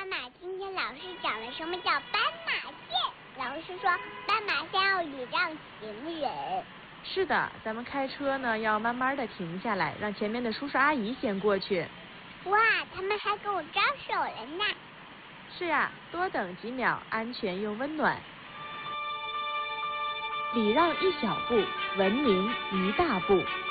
妈妈，今天老师讲了什么叫斑马线。老师说，斑马线要礼让行人。 是的，咱们开车呢要慢慢的停下来，让前面的叔叔阿姨先过去。 哇，他们还跟我招手了呢。 是呀，多等几秒，安全又温暖。礼让一小步，文明一大步。